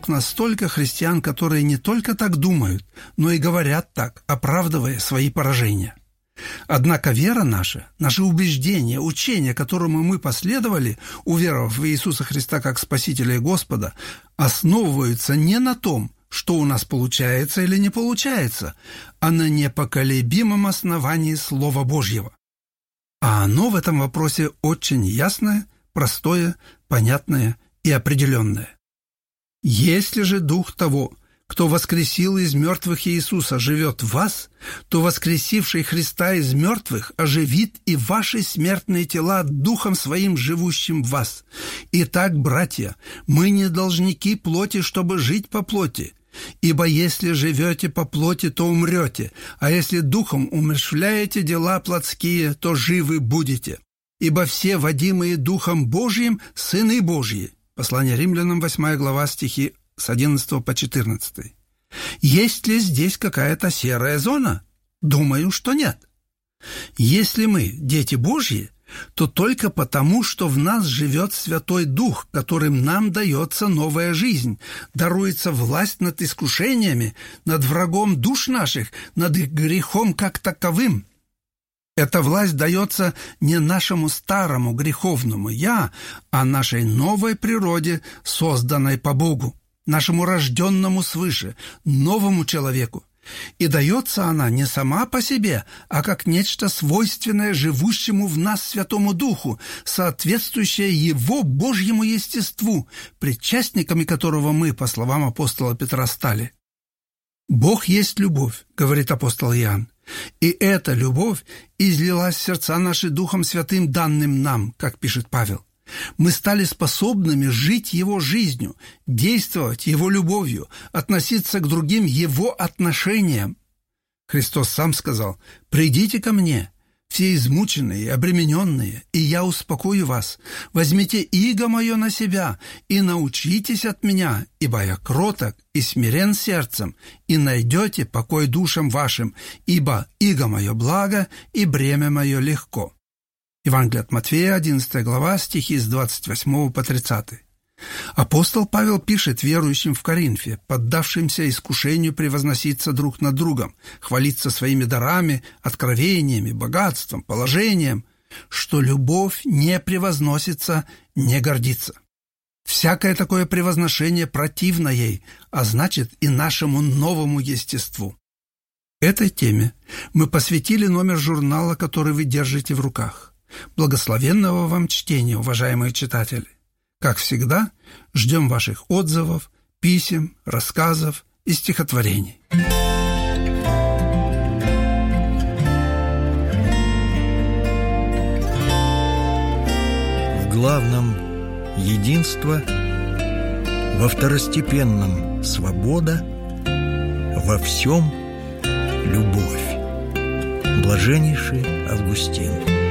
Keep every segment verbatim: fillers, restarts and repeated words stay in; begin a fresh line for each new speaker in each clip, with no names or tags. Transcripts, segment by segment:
вокруг нас столько христиан, которые не только так думают, но и говорят так, оправдывая свои поражения. Однако вера наша, наши убеждения, учение, которому мы последовали, уверовав в Иисуса Христа как Спасителя и Господа, основываются не на том, что у нас получается или не получается, а на непоколебимом основании Слова Божьего. А оно в этом вопросе очень ясное, простое, понятное и определенное. Если же Дух того, кто воскресил из мертвых Иисуса, живет в вас, то воскресивший Христа из мертвых оживит и ваши смертные тела Духом Своим, живущим в вас. Итак, братья, мы не должники плоти, чтобы жить по плоти. Ибо если живете по плоти, то умрете, а если Духом умерщвляете дела плотские, то живы будете. Ибо все, водимые Духом Божьим, сыны Божьи. Послание Римлянам, восьмая глава, стихи с одиннадцатого по четырнадцатый. Есть ли здесь какая-то серая зона? Думаю, что нет. Если мы дети Божьи, то только потому, что в нас живет Святой Дух, которым нам дается новая жизнь, даруется власть над искушениями, над врагом душ наших, над их грехом как таковым. Эта власть дается не нашему старому греховному «я», а нашей новой природе, созданной по Богу, нашему рожденному свыше, новому человеку. И дается она не сама по себе, а как нечто свойственное живущему в нас Святому Духу, соответствующее Его Божьему естеству, причастниками которого мы, по словам апостола Петра, стали. «Бог есть любовь», — говорит апостол Иоанн, «и эта любовь излилась в сердца наши Духом Святым, данным нам», как пишет Павел. Мы стали способными жить Его жизнью, действовать Его любовью, относиться к другим Его отношениям. Христос сам сказал: «Придите ко мне, все измученные и обремененные, и я успокою вас. Возьмите иго мое на себя и научитесь от меня, ибо я кроток и смирен сердцем, и найдете покой душам вашим, ибо иго мое благо и бремя мое легко». Евангелие от Матфея, одиннадцатая глава, стихи с двадцать восьмого по тридцатый. Апостол Павел пишет верующим в Коринфе, поддавшимся искушению превозноситься друг над другом, хвалиться своими дарами, откровениями, богатством, положением, что любовь не превозносится, не гордится. Всякое такое превозношение противно ей, а значит и нашему новому естеству. Этой теме мы посвятили номер журнала, который вы держите в руках. Благословенного вам чтения, уважаемые читатели! Как всегда, ждем ваших отзывов, писем, рассказов и стихотворений.
В главном – единство, во второстепенном – свобода, во всем – любовь. Блаженнейший Августин.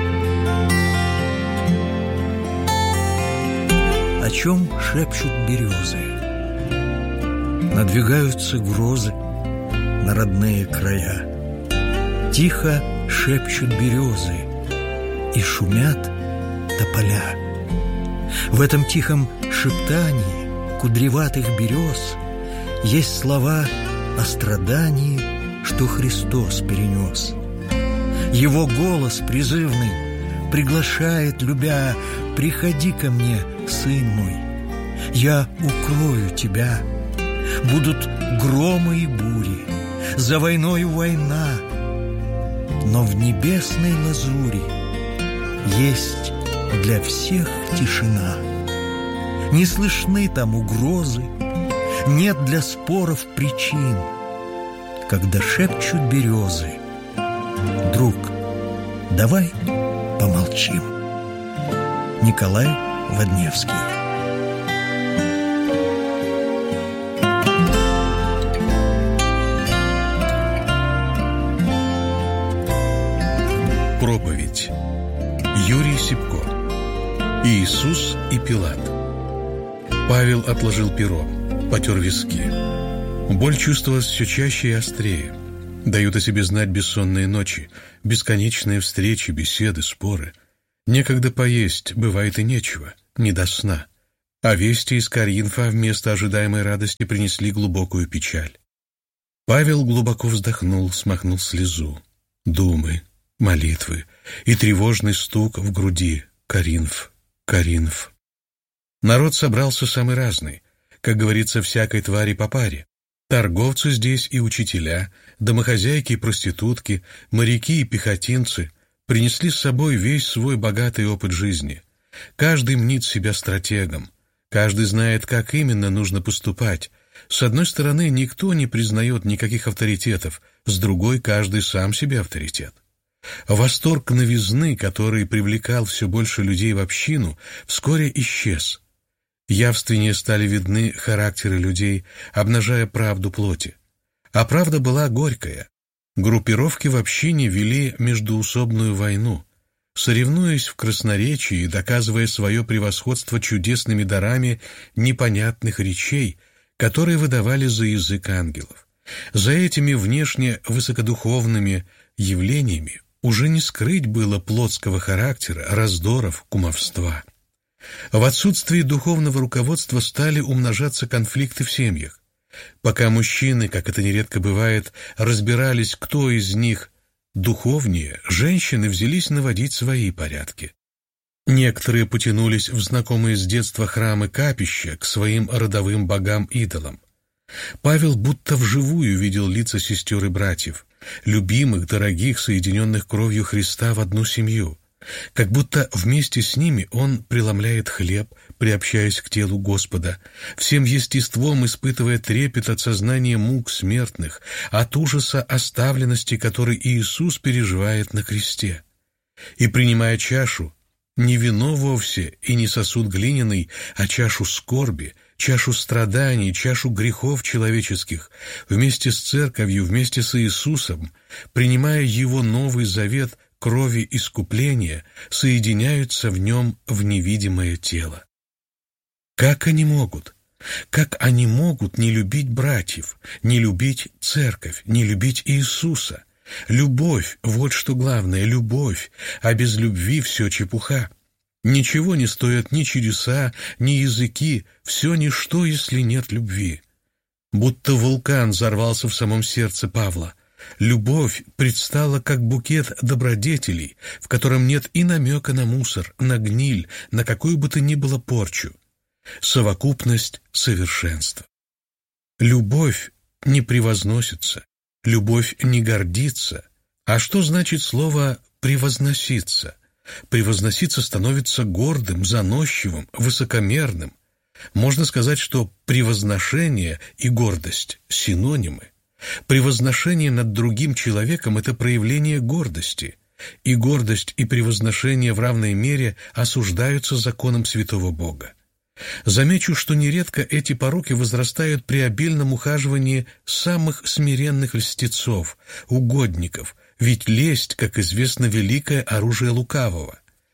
О чем шепчут березы? Надвигаются грозы на родные края. Тихо шепчут березы, и шумят тополя. В этом тихом шептании кудреватых берез есть слова о страдании, что Христос перенес. Его голос призывный приглашает, любя: «Приходи ко мне, сын мой, я укрою тебя». Будут громы и бури, за войною война, но в небесной лазури есть для всех тишина. Не слышны там угрозы, нет для споров причин. Когда шепчут березы: «Друг, давай помолчим». Николай Водневский.
Проповедь. Юрий Сипко. Иисус и Пилат. Павел отложил перо, потер виски. Боль чувствовалась все чаще и острее. Дают о себе знать бессонные ночи, бесконечные встречи, беседы, споры. Некогда поесть, бывает и нечего, не до сна. а вести из Коринфа вместо ожидаемой радости принесли глубокую печаль. Павел глубоко вздохнул, смахнул слезу. Думы, молитвы и тревожный стук в груди. Коринф, Коринф. Народ собрался самый разный, как говорится, всякой твари по паре. Торговцы здесь и учителя, домохозяйки и проститутки, моряки и пехотинцы принесли с собой весь свой богатый опыт жизни. Каждый мнит себя стратегом, каждый знает, как именно нужно поступать. С одной стороны, никто не признает никаких авторитетов, с другой, каждый сам себе авторитет. Восторг новизны, который привлекал все больше людей в общину, вскоре исчез. Явственнее стали видны характеры людей, обнажая правду плоти. А правда была горькая. Группировки в общине вели междоусобную войну, соревнуясь в красноречии и доказывая свое превосходство чудесными дарами непонятных речей, которые выдавали за язык ангелов. За этими внешне высокодуховными явлениями уже не скрыть было плотского характера, раздоров, кумовства. В отсутствии духовного руководства стали умножаться конфликты в семьях. Пока мужчины, как это нередко бывает, разбирались, кто из них духовнее, женщины взялись наводить свои порядки. Некоторые потянулись в знакомые с детства храмы капища к своим родовым богам-идолам. Павел будто вживую видел лица сестер и братьев, любимых, дорогих, соединенных кровью Христа в одну семью. Как будто вместе с ними он преломляет хлеб, приобщаясь к телу Господа, всем естеством испытывая трепет от сознания мук смертных, от ужаса оставленности, который Иисус переживает на кресте. И, принимая чашу, не вино вовсе и не сосуд глиняный, а чашу скорби, чашу страданий, чашу грехов человеческих, вместе с церковью, вместе с Иисусом, принимая Его новый завет крови искупления, соединяются в нем в невидимое тело. Как они могут? Как они могут не любить братьев, не любить церковь, не любить Иисуса? Любовь — вот что главное, любовь, а без любви все чепуха. Ничего не стоят ни чудеса, ни языки, все ничто, если нет любви. Будто вулкан взорвался в самом сердце Павла. Любовь предстала как букет добродетелей, в котором нет и намека на мусор, на гниль, на какую бы то ни было порчу. Совокупность совершенства. Любовь не превозносится, любовь не гордится. А что значит слово «превозноситься»? Превозноситься становится гордым, заносчивым, высокомерным. Можно сказать, что превозношение и гордость – синонимы. Превозношение над другим человеком – это проявление гордости, и гордость и превозношение в равной мере осуждаются законом святого Бога. Замечу, что нередко эти пороки возрастают при обильном ухаживании самых смиренных льстецов, угодников, ведь лесть, как известно, великое оружие лукавого.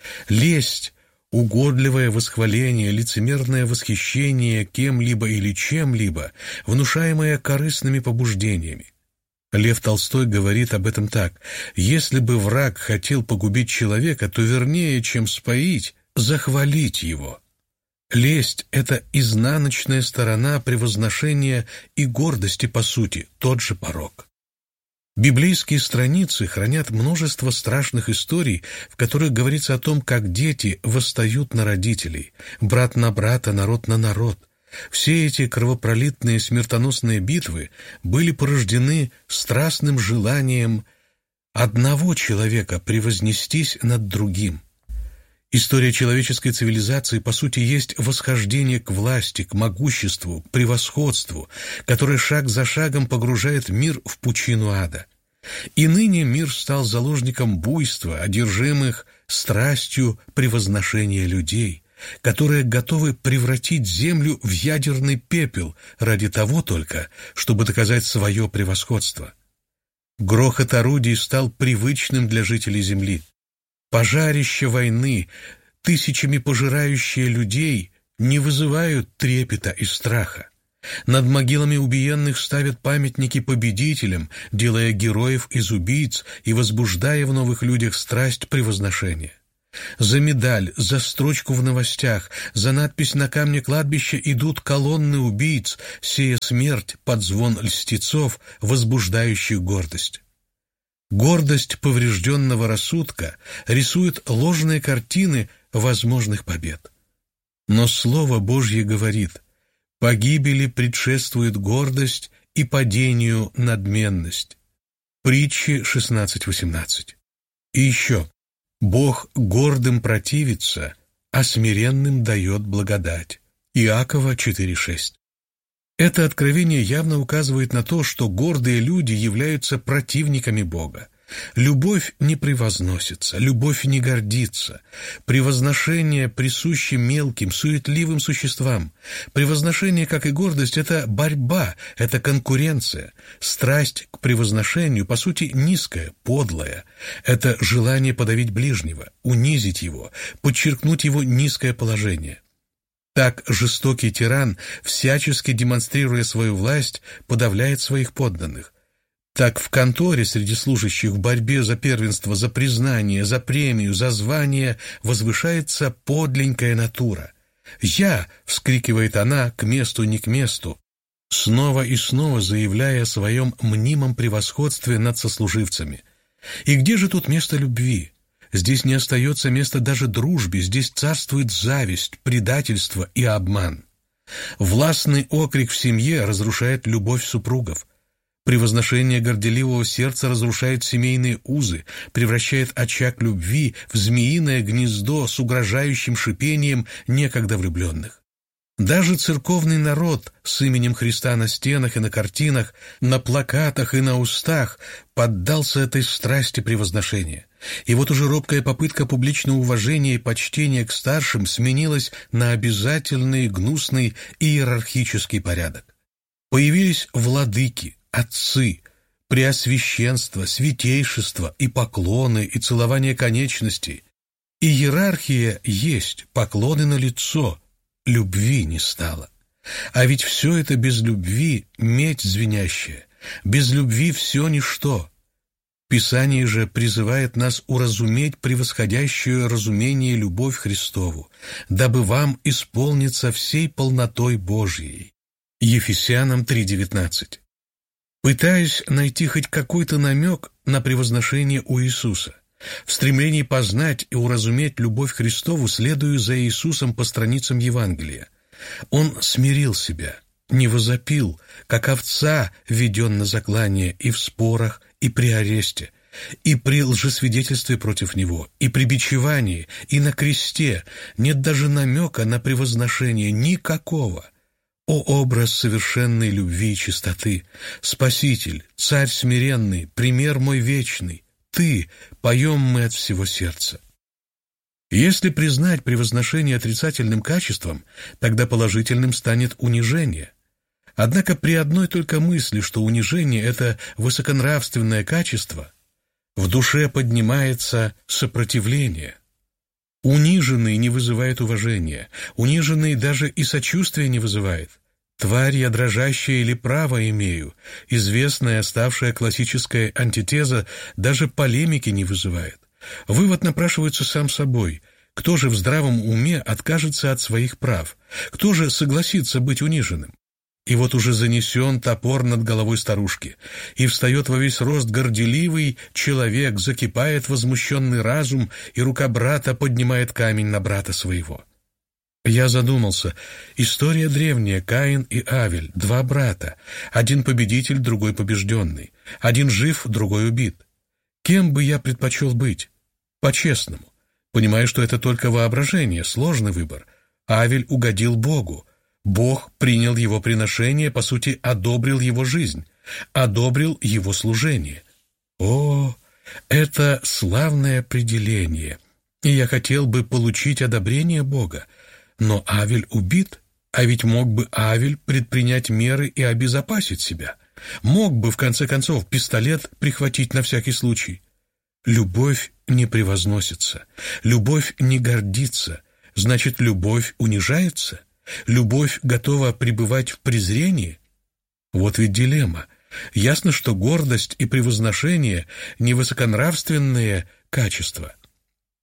Лесть — угодливое восхваление, лицемерное восхищение кем-либо или чем-либо, внушаемое корыстными побуждениями. Лев Толстой говорит об этом так: «Если бы враг хотел погубить человека, то вернее, чем споить, захвалить его». Лесть — это изнаночная сторона превозношения и гордости, по сути, тот же порок. Библейские страницы хранят множество страшных историй, в которых говорится о том, как дети восстают на родителей, брат на брата, народ на народ. Все эти кровопролитные смертоносные битвы были порождены страстным желанием одного человека превознестись над другим. История человеческой цивилизации, по сути, есть восхождение к власти, к могуществу, к превосходству, которое шаг за шагом погружает мир в пучину ада. И ныне мир стал заложником буйства, одержимых страстью превозношения людей, которые готовы превратить землю в ядерный пепел ради того только, чтобы доказать свое превосходство. Грохот орудий стал привычным для жителей земли. Пожарища войны, тысячами пожирающие людей, не вызывают трепета и страха. Над могилами убиенных ставят памятники победителям, делая героев из убийц и возбуждая в новых людях страсть превозношения. За медаль, за строчку в новостях, за надпись на камне кладбища идут колонны убийц, сея смерть под звон льстецов, возбуждающих гордость. Гордость поврежденного рассудка рисует ложные картины возможных побед. Но Слово Божье говорит: «Погибели предшествует гордость и падению надменность». Притчи шестнадцать восемнадцать. И еще: «Бог гордым противится, а смиренным дает благодать». Иакова четыре шесть. Это откровение явно указывает на то, что гордые люди являются противниками Бога. Любовь не превозносится, любовь не гордится. Превозношение присуще мелким, суетливым существам. Превозношение, как и гордость, это борьба, это конкуренция. Страсть к превозношению, по сути, низкая, подлая. Это желание подавить ближнего, унизить его, подчеркнуть его низкое положение. Так жестокий тиран, всячески демонстрируя свою власть, подавляет своих подданных. Так в конторе среди служащих в борьбе за первенство, за признание, за премию, за звание возвышается подленькая натура. «Я!» — вскрикивает она к месту не к месту, снова и снова заявляя о своем мнимом превосходстве над сослуживцами. И где же тут место любви? Здесь не остается места даже дружбе, здесь царствует зависть, предательство и обман. Властный окрик в семье разрушает любовь супругов. Превозношение горделивого сердца разрушает семейные узы, превращает очаг любви в змеиное гнездо с угрожающим шипением некогда влюбленных. Даже церковный народ с именем Христа на стенах и на картинах, на плакатах и на устах поддался этой страсти превозношения. И вот уже робкая попытка публичного уважения и почтения к старшим сменилась на обязательный гнусный иерархический порядок. Появились владыки, отцы, преосвященство, святейшество и поклоны, и целование конечностей. Иерархия есть, поклоны налицо, любви не стало. А ведь все это без любви — медь звенящая, без любви все ничто. Писание же призывает нас уразуметь превосходящую разумение любовь Христову, дабы вам исполниться всей полнотой Божьей. Ефесянам три девятнадцать. Пытаясь найти хоть какой-то намек на превозношение у Иисуса, в стремлении познать и уразуметь любовь Христову следую за Иисусом по страницам Евангелия. Он смирил себя, не возопил, как овца веден на заклание и в спорах, и при аресте, и при лжесвидетельстве против Него, и при бичевании, и на кресте. Нет даже намека на превозношение никакого. О образ совершенной любви и чистоты! Спаситель, Царь смиренный, пример мой вечный! Ты, поем мы от всего сердца. Если признать превозношение отрицательным качеством, тогда положительным станет унижение. Однако при одной только мысли, что унижение — это высоконравственное качество, в душе поднимается сопротивление. Униженный не вызывает уважения, униженный даже и сочувствия не вызывает. «Тварь я дрожащая или право имею», известная, оставшая классическая антитеза, даже полемики не вызывает. Вывод напрашивается сам собой. Кто же в здравом уме откажется от своих прав? Кто же согласится быть униженным? И вот уже занесен топор над головой старушки, и встает во весь рост горделивый человек, закипает возмущенный разум, и рука брата поднимает камень на брата своего. Я задумался. История древняя, Каин и Авель, два брата, один победитель, другой побежденный, один жив, другой убит. Кем бы я предпочел быть? По-честному. Понимаю, что это только воображение, сложный выбор. Авель угодил Богу. Бог принял его приношение, по сути, одобрил его жизнь, одобрил его служение. О, это славное определение, и я хотел бы получить одобрение Бога. Но Авель убит, а ведь мог бы Авель предпринять меры и обезопасить себя. Мог бы, в конце концов, пистолет прихватить на всякий случай. Любовь не превозносится, любовь не гордится, значит, любовь унижается. Любовь готова пребывать в презрении? Вот ведь дилемма. Ясно, что гордость и превозношение — не высоконравственные качества.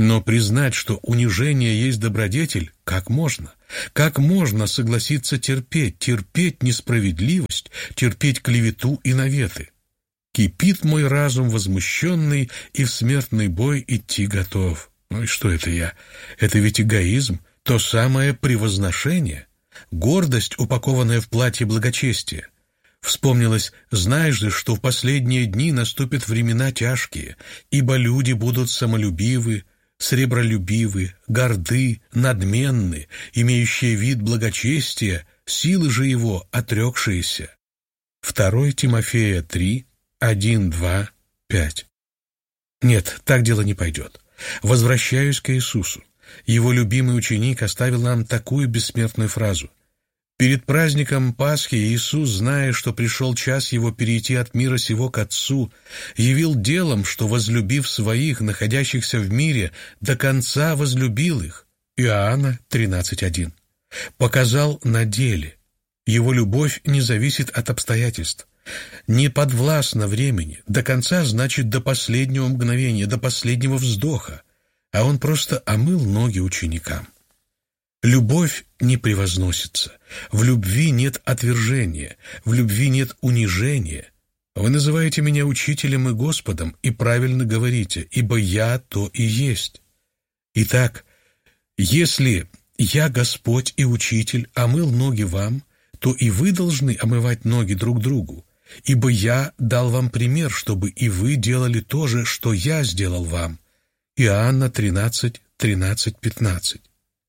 Но признать, что унижение есть добродетель, как можно? Как можно согласиться терпеть, терпеть несправедливость, терпеть клевету и наветы? Кипит мой разум возмущенный, и в смертный бой идти готов. Ну и что это я? Это ведь эгоизм, то самое превозношение, гордость, упакованная в платье благочестия. Вспомнилось: знаешь же, что в последние дни наступят времена тяжкие, ибо люди будут самолюбивы, сребролюбивы, горды, надменны, имеющие вид благочестия, силы же его отрекшиеся. второе Тимофея три, один, два, пять. Нет, так дело не пойдет. Возвращаюсь к Иисусу. Его любимый ученик оставил нам такую бессмертную фразу. Перед праздником Пасхи Иисус, зная, что пришел час Его перейти от мира сего к Отцу, явил делом, что, возлюбив своих, находящихся в мире, до конца возлюбил их. Иоанна тринадцать один. Показал на деле. Его любовь не зависит от обстоятельств. Не подвластна времени. До конца значит до последнего мгновения, до последнего вздоха. А Он просто омыл ноги ученикам. Любовь не превозносится. В любви нет отвержения, в любви нет унижения. Вы называете меня учителем и Господом, и правильно говорите, ибо я то и есть. Итак, если я, Господь и Учитель, омыл ноги вам, то и вы должны омывать ноги друг другу, ибо я дал вам пример, чтобы и вы делали то же, что я сделал вам. Иоанна тринадцать, тринадцать, пятнадцать.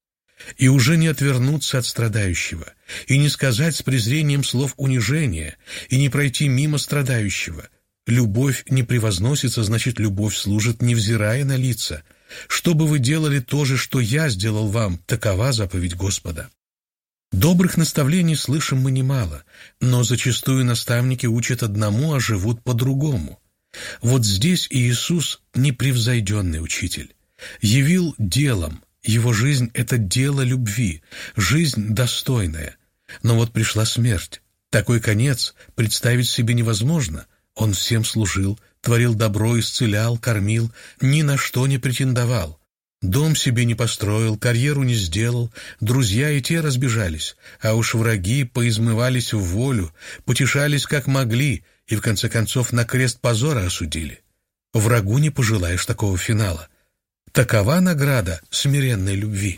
И уже не отвернуться от страдающего, и не сказать с презрением слов унижения, и не пройти мимо страдающего. Любовь не превозносится, значит, любовь служит, невзирая на лица. Что бы вы делали то же, что я сделал вам, такова заповедь Господа. Добрых наставлений слышим мы немало, но зачастую наставники учат одному, а живут по-другому. Вот здесь Иисус — непревзойденный учитель. Явил делом. Его жизнь — это дело любви, жизнь достойная. Но вот пришла смерть. Такой конец представить себе невозможно. Он всем служил, творил добро, исцелял, кормил, ни на что не претендовал. Дом себе не построил, карьеру не сделал, друзья и те разбежались, а уж враги поизмывались в волю, потешались как могли и в конце концов на крест позора осудили. Врагу не пожелаешь такого финала. Такова награда смиренной любви.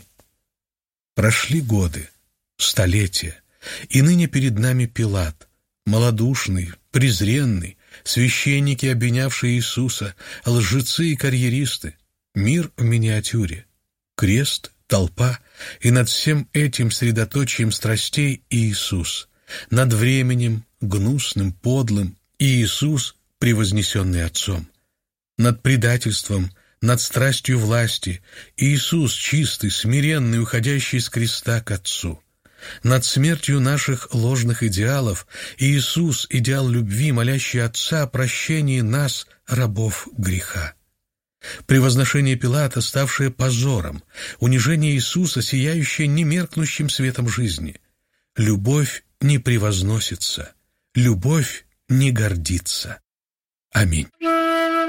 Прошли годы, столетия, и ныне перед нами Пилат, малодушный, презренный, священники, обвинявшие Иисуса, лжецы и карьеристы. Мир в миниатюре, крест, толпа, и над всем этим средоточием страстей Иисус, над временем, гнусным, подлым, Иисус, превознесенный Отцом, над предательством, над страстью власти, Иисус, чистый, смиренный, уходящий с креста к Отцу, над смертью наших ложных идеалов, Иисус, идеал любви, молящий Отца о прощении нас, рабов греха. Превозношение Пилата, ставшее позором, унижение Иисуса, сияющее немеркнущим светом жизни. Любовь не превозносится, любовь не гордится. Аминь.